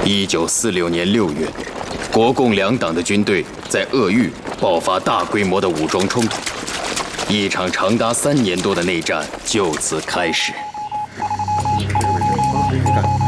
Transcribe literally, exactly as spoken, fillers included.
一九四六年六月，国共两党的军队在鄂豫爆发大规模的武装冲突，一场长达三年多的内战就此开始。 这个位置，